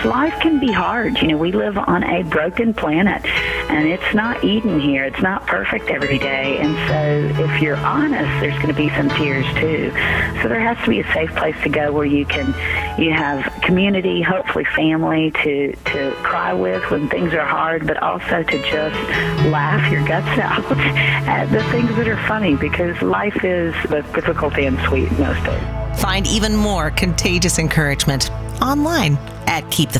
life can be hard. We live on a broken planet, and it's not Eden here. It's not perfect every day. And so if you're honest, there's going to be some tears too. So there has to be a safe place to go where you have community, hopefully family to cry with when things are hard, but also to just laugh your guts out at the things that are funny, because life is both difficult and sweet most days. Find even more contagious encouragement online at